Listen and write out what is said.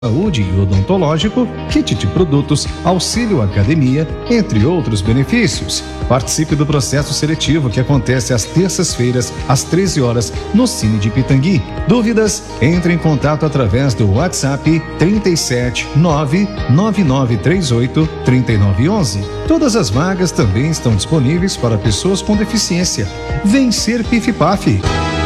saúde e odontológico, kit de produtos, auxílio academia, entre outros benefícios. Participe do processo seletivo que acontece às terças-feiras, às 13 horas, no Cine de Pitangui. Dúvidas? Entre em contato através do WhatsApp 37999383911. Todas as vagas também estão disponíveis para pessoas com deficiência. Vem ser PIF-PAF.